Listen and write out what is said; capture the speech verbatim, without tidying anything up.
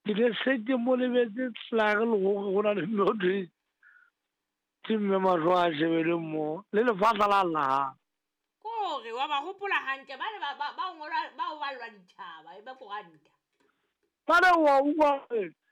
ke le setse mo lebetse tlage le go na le motho ke mme mahlo a shebele mo le lefatla la llaga kore wa ba gopola hantle ba ba ba ngolwa ba o balwa ditšhaba e be koranta ba re wa utlwa